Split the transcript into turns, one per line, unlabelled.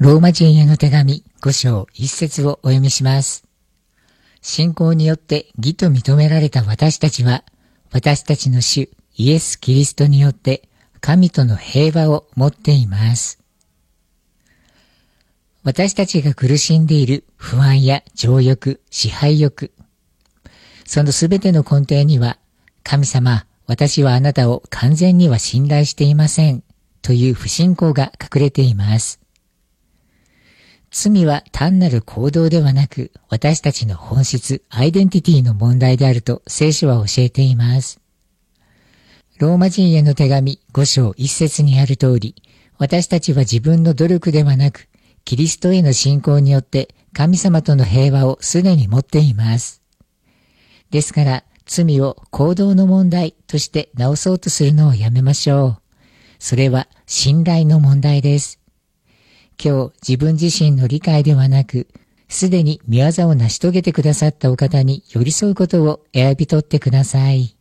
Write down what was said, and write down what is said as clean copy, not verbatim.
ローマ人への手紙5章1節をお読みします。信仰によって義と認められた私たちは、私たちの主イエス・キリストによって神との平和を持っています。私たちが苦しんでいる不安や情欲、支配欲、そのすべての根底には、神様、私はあなたを完全には信頼していませんという不信仰が隠れています。罪は単なる行動ではなく、私たちの本質、アイデンティティの問題であると聖書は教えています。ローマ人への手紙5章1節にある通り、私たちは自分の努力ではなく、キリストへの信仰によって神様との平和をすでに持っています。ですから、罪を行動の問題として直そうとするのをやめましょう。それは信頼の問題です。今日自分自身の理解ではなく、すでに御業を成し遂げてくださったお方に寄り添うことを選び取ってください。